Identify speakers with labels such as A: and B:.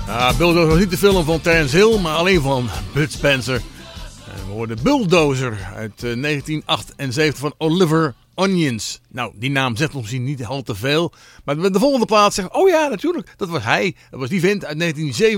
A: Bulldozer was niet de film van Terence Hill, maar alleen van Bud Spencer. En we hoorden Bulldozer uit 1978 van Oliver Onions. Nou, die naam zegt ons misschien niet al te veel. Maar de volgende plaat zegt, oh ja, natuurlijk, dat was hij. Dat was die vent uit 1977.